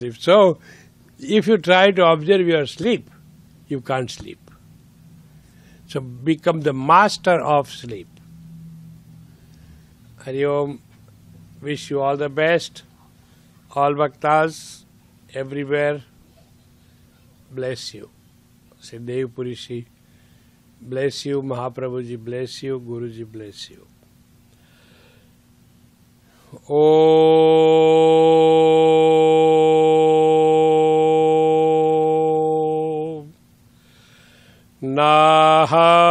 So, if you try to observe your sleep, you can't sleep. So, become the master of sleep. Hari Om, wish you all the best. All Bhaktas, everywhere, bless you. Siddhev Purishi, bless you. Mahaprabhuji, bless you. Guruji, bless you. Om Naha